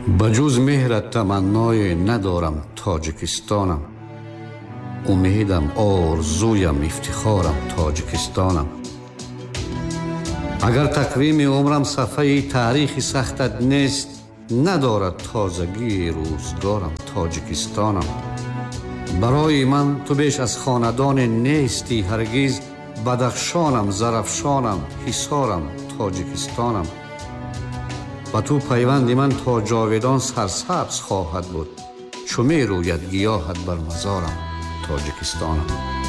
بجز مهرت تمنای ندارم تاجیکستانم. امیدم، آرزویم، افتخارم تاجیکستانم. اگر تقویم عمرم صفحه تاریخ سختت نیست، ندارد تازگی روزگارم تاجیکستانم. برای من تو بیش از خاندان نیستی، هرگز بدخشانم، زرفشانم، حصارم تاجیکستانم. و تو پیوند من تا جاودان سرسبز خواهد بود، چو می روید گیاهت بر مزارم تاجیکستانم.